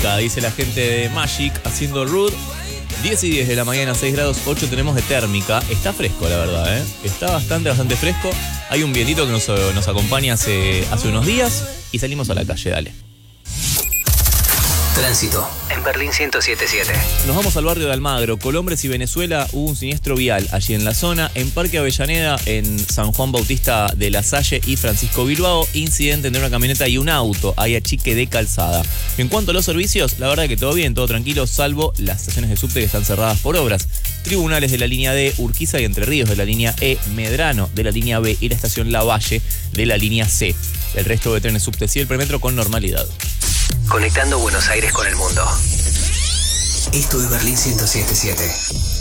térmica, dice la gente de Magic haciendo Rude. 10 y 10 de la mañana, 6 grados 8 tenemos de térmica. Está fresco, la verdad, ¿eh? Está bastante fresco. Hay un vientito que nos acompaña hace unos días y salimos a la calle, dale. Tránsito en Berlín 107.7. Nos vamos al barrio de Almagro, Colombres y Venezuela. Hubo un siniestro vial allí en la zona. En Parque Avellaneda, en San Juan Bautista de la Salle y Francisco Bilbao, incidente entre una camioneta y un auto. Hay achique de calzada. En cuanto a los servicios, la verdad que todo bien, todo tranquilo, salvo las estaciones de subte que están cerradas por obras. Tribunales de la línea D, Urquiza y Entre Ríos de la línea E, Medrano de la línea B y la estación Lavalle de la línea C. El resto de trenes subte y el premetro con normalidad. Conectando Buenos Aires con el mundo. Esto es Berlín 107.7.